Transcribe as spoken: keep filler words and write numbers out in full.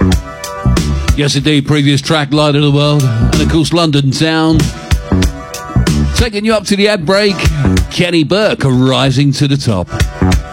Yes, indeed, previous track, Light of the World. And of course, London Town. Taking you up to the ad break, Kenny Burke, Rising to the Top.